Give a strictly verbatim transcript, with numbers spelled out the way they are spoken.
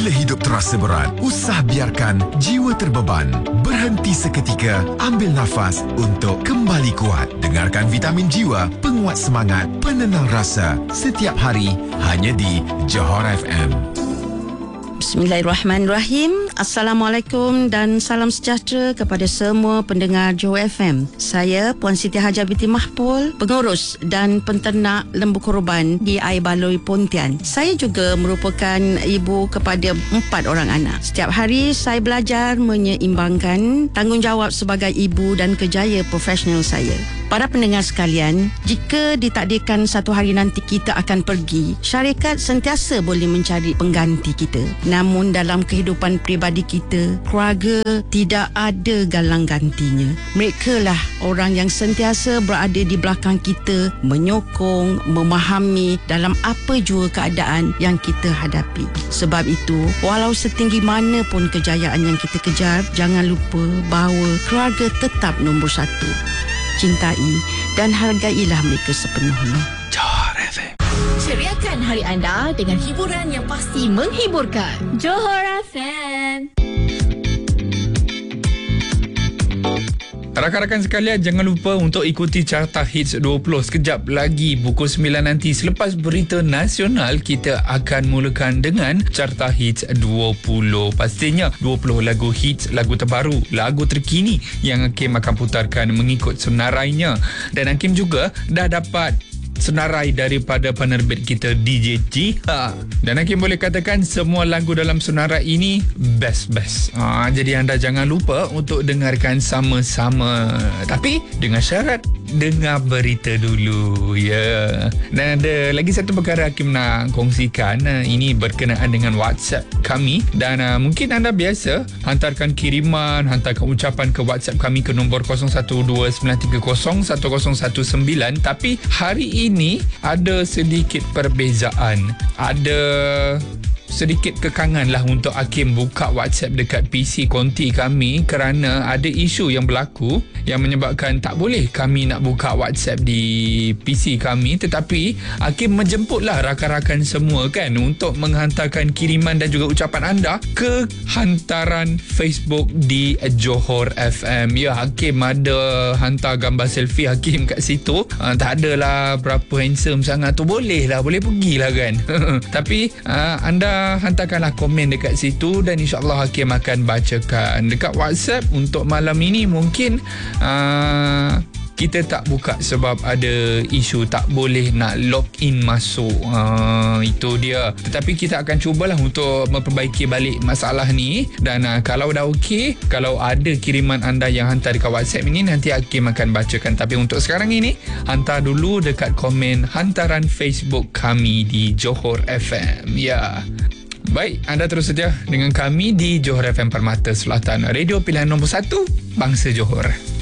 Bila hidup terasa berat, usah biarkan jiwa terbeban. Berhenti seketika, ambil nafas untuk kembali kuat. Dengarkan Vitamin Jiwa, penguat semangat, penenang rasa. Setiap hari, hanya di Johor F M. Bismillahirrahmanirrahim. Assalamualaikum dan salam sejahtera kepada semua pendengar Johor F M. Saya Puan Siti Hajah binti Mahpul, pengurus dan penternak lembu korban di Air Baloi Pontian. Saya juga merupakan ibu kepada empat orang anak. Setiap hari saya belajar menyeimbangkan tanggungjawab sebagai ibu dan kerjaya profesional saya. Para pendengar sekalian, jika ditakdirkan satu hari nanti kita akan pergi, syarikat sentiasa boleh mencari pengganti kita. Namun dalam kehidupan peribadi kita, keluarga tidak ada galang gantinya. Mereka lah orang yang sentiasa berada di belakang kita, menyokong, memahami dalam apa jua keadaan yang kita hadapi. Sebab itu, walau setinggi mana pun kejayaan yang kita kejar, jangan lupa bahawa keluarga tetap nombor satu. Cintai dan hargailah mereka sepenuhnya. Johor F M. Ceriakan hari anda dengan hiburan yang pasti menghiburkan. Johor F M. Rakan-rakan sekalian, jangan lupa untuk ikuti Carta Hits dua puluh. Sekejap lagi pukul sembilan nanti, selepas berita nasional, kita akan mulakan dengan Carta Hits dua puluh. Pastinya dua puluh lagu hits, lagu terbaru, lagu terkini yang Hakim akan putarkan mengikut senarainya. Dan Hakim juga dah dapat senarai daripada penerbit kita D J Jiha. Dan Hakim boleh katakan semua lagu dalam senarai ini best-best. Ha, jadi anda jangan lupa untuk dengarkan sama-sama. Tapi dengan syarat dengar berita dulu, ya. Yeah. Dan ada lagi satu perkara Hakim nak kongsikan. Ini berkenaan dengan WhatsApp kami. Dan uh, mungkin anda biasa hantarkan kiriman, hantarkan ucapan ke WhatsApp kami ke nombor kosong satu dua sembilan tiga kosong satu kosong satu sembilan. Tapi hari ini ini ada sedikit perbezaan. Ada sedikit kekangan lah untuk Hakim buka WhatsApp dekat P C konti kami kerana ada isu yang berlaku yang menyebabkan tak boleh kami nak buka WhatsApp di P C kami. Tetapi Hakim menjemputlah rakan-rakan semua kan untuk menghantarkan kiriman dan juga ucapan anda ke hantaran Facebook di Johor F M. Ya, Hakim ada hantar gambar selfie Hakim kat situ. uh, Tak adalah berapa handsome sangat tu, boleh lah, boleh pergilah kan. Tapi uh, anda hantarkanlah komen dekat situ dan insyaAllah Hakim akan bacakan dekat WhatsApp. Untuk malam ini mungkin uh, kita tak buka sebab ada isu tak boleh nak log in masuk. Uh, itu dia. Tetapi kita akan cubalah untuk memperbaiki balik masalah ni. Dan uh, kalau dah okey, kalau ada kiriman anda yang hantar dekat WhatsApp ini, nanti Hakim akan bacakan. Tapi untuk sekarang ini, hantar dulu dekat komen hantaran Facebook kami di Johor F M. Ya. Baik, anda terus saja dengan kami di Johor F M Permata Selatan, radio pilihan nombor satu, Bangsa Johor.